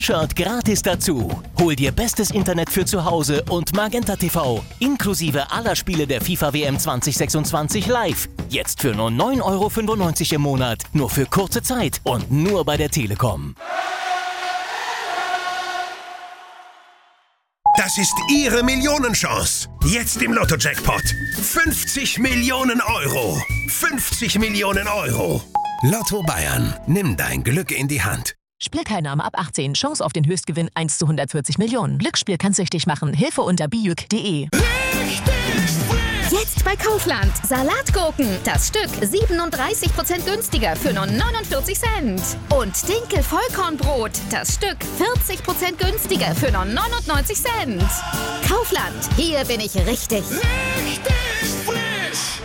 Shirt gratis dazu. Hol dir bestes Internet für zu Hause und Magenta TV inklusive aller Spiele der FIFA WM 2026 live. Jetzt für nur 9,95 € im Monat. Nur für kurze Zeit und nur bei der Telekom. Das ist Ihre Millionenchance. Jetzt im Lotto-Jackpot. 50 Millionen Euro. 50 Millionen Euro. Lotto Bayern. Nimm dein Glück in die Hand. Spielteilnahme ab 18. Chance auf den Höchstgewinn 1 zu 140 Millionen. Glücksspiel kann süchtig machen. Hilfe unter bijuk.de. Jetzt bei Kaufland. Salatgurken. Das Stück 37% günstiger für nur 49 Cent. Und Dinkel-Vollkornbrot. Das Stück 40% günstiger für nur 99 Cent. Kaufland. Hier bin ich richtig. Richtig frisch.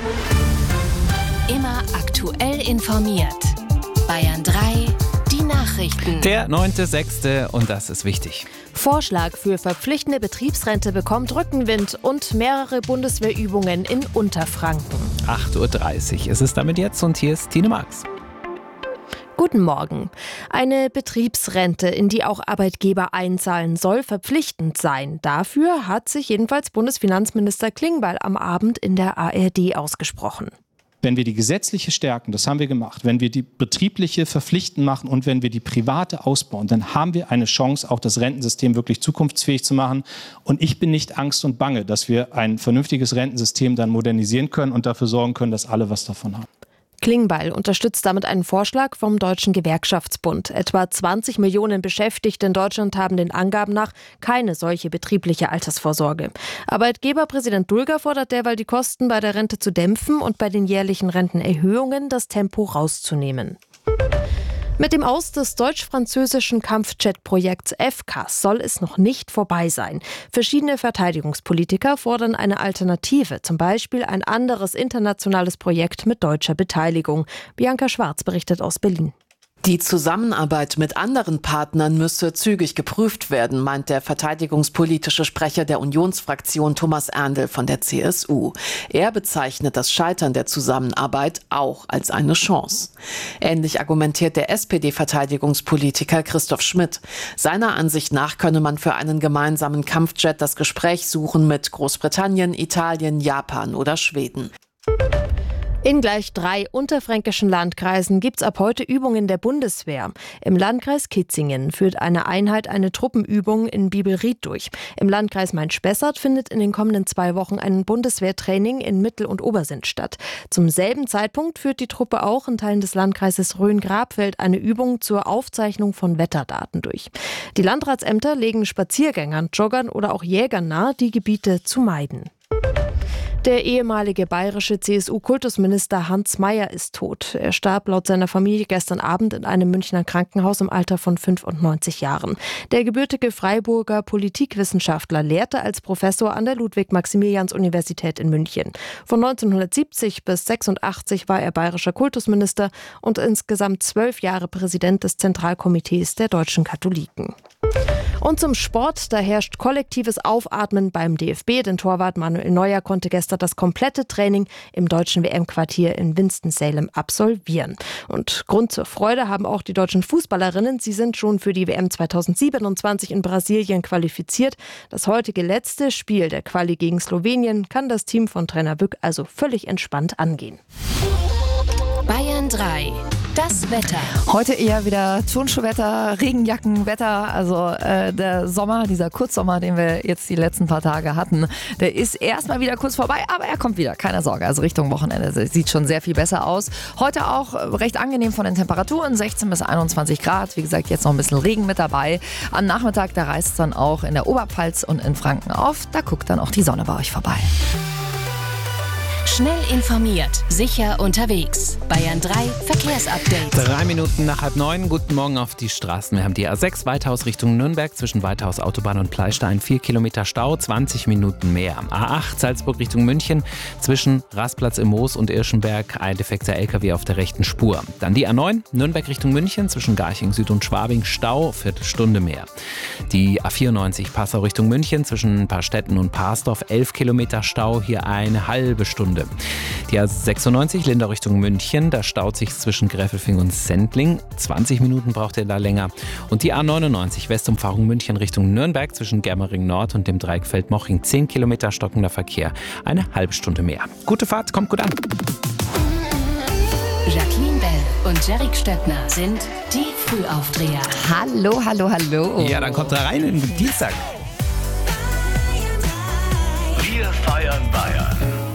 Immer aktuell informiert. Bayern 3, die Nachrichten. Der 9.6. und das ist wichtig. Vorschlag für verpflichtende Betriebsrente bekommt Rückenwind und mehrere Bundeswehrübungen in Unterfranken. 8.30 Uhr ist es damit jetzt und hier ist Tine Marx. Guten Morgen. Eine Betriebsrente, in die auch Arbeitgeber einzahlen, soll verpflichtend sein. Dafür hat sich jedenfalls Bundesfinanzminister Klingbeil am Abend in der ARD ausgesprochen. Wenn wir die gesetzliche stärken, das haben wir gemacht, wenn wir die betriebliche verpflichtend machen und wenn wir die private ausbauen, dann haben wir eine Chance, auch das Rentensystem wirklich zukunftsfähig zu machen. Und ich bin nicht Angst und Bange, dass wir ein vernünftiges Rentensystem dann modernisieren können und dafür sorgen können, dass alle was davon haben. Klingbeil unterstützt damit einen Vorschlag vom Deutschen Gewerkschaftsbund. Etwa 20 Millionen Beschäftigte in Deutschland haben den Angaben nach keine solche betriebliche Altersvorsorge. Arbeitgeberpräsident Dulger fordert derweil, die Kosten bei der Rente zu dämpfen und bei den jährlichen Rentenerhöhungen das Tempo rauszunehmen. Mit dem Aus des deutsch-französischen Kampfjet-Projekts FCAS soll es noch nicht vorbei sein. Verschiedene Verteidigungspolitiker fordern eine Alternative, zum Beispiel ein anderes internationales Projekt mit deutscher Beteiligung. Bianca Schwarz berichtet aus Berlin. Die Zusammenarbeit mit anderen Partnern müsse zügig geprüft werden, meint der verteidigungspolitische Sprecher der Unionsfraktion Thomas Erndl von der CSU. Er bezeichnet das Scheitern der Zusammenarbeit auch als eine Chance. Ähnlich argumentiert der SPD-Verteidigungspolitiker Christoph Schmidt. Seiner Ansicht nach könne man für einen gemeinsamen Kampfjet das Gespräch suchen mit Großbritannien, Italien, Japan oder Schweden. In gleich 3 unterfränkischen Landkreisen gibt es ab heute Übungen der Bundeswehr. Im Landkreis Kitzingen führt eine Einheit eine Truppenübung in Bibelried durch. Im Landkreis Main-Spessart findet in den kommenden 2 Wochen ein Bundeswehrtraining in Mittel- und Obersinn statt. Zum selben Zeitpunkt führt die Truppe auch in Teilen des Landkreises Rhön-Grabfeld eine Übung zur Aufzeichnung von Wetterdaten durch. Die Landratsämter legen Spaziergängern, Joggern oder auch Jägern nahe, die Gebiete zu meiden. Der ehemalige bayerische CSU-Kultusminister Hans Mayer ist tot. Er starb laut seiner Familie gestern Abend in einem Münchner Krankenhaus im Alter von 95 Jahren. Der gebürtige Freiburger Politikwissenschaftler lehrte als Professor an der Ludwig-Maximilians-Universität in München. Von 1970 bis 1986 war er bayerischer Kultusminister und insgesamt 12 Jahre Präsident des Zentralkomitees der deutschen Katholiken. Und zum Sport, da herrscht kollektives Aufatmen beim DFB, denn Torwart Manuel Neuer konnte gestern das komplette Training im deutschen WM-Quartier in Winston-Salem absolvieren. Und Grund zur Freude haben auch die deutschen Fußballerinnen. Sie sind schon für die WM 2027 in Brasilien qualifiziert. Das heutige letzte Spiel der Quali gegen Slowenien kann das Team von Trainer Bück also völlig entspannt angehen. Bayern 3. Das Wetter. Heute eher wieder Turnschuhwetter, Regenjackenwetter. Also der Sommer, dieser Kurzsommer, den wir jetzt die letzten paar Tage hatten, der ist erstmal wieder kurz vorbei, aber er kommt wieder, keine Sorge. Also Richtung Wochenende sieht schon sehr viel besser aus. Heute auch recht angenehm von den Temperaturen, 16 bis 21 Grad. Wie gesagt, jetzt noch ein bisschen Regen mit dabei. Am Nachmittag, da reißt es dann auch in der Oberpfalz und in Franken auf. Da guckt dann auch die Sonne bei euch vorbei. Schnell informiert, sicher unterwegs. Bayern 3 Verkehrsupdate. 3 Minuten nach 8:30. Guten Morgen auf die Straßen. Wir haben die A6 Weithaus Richtung Nürnberg zwischen Weithaus Autobahn und Pleistein 4 Kilometer Stau, 20 Minuten mehr. A8 Salzburg Richtung München zwischen Rastplatz im Moos und Irschenberg ein defekter LKW auf der rechten Spur. Dann die A9 Nürnberg Richtung München zwischen Garching Süd und Schwabing Stau, Viertelstunde mehr. Die A94 Passau Richtung München zwischen Paarstetten und Parsdorf 11 Kilometer Stau, hier eine halbe Stunde. Die A96 Lindau Richtung München, da staut sich zwischen Gräfelfing und Sendling. 20 Minuten braucht ihr da länger. Und die A99 Westumfahrung München Richtung Nürnberg zwischen Germering Nord und dem Dreieck Feldmoching. 10 Kilometer stockender Verkehr. Eine halbe Stunde mehr. Gute Fahrt, kommt gut an. Jacqueline Bell und Jerrik Stöckner sind die Frühaufdreher. Hallo, hallo, hallo. Ja, dann kommt da rein in den Dienstag. Wir feiern Bayern.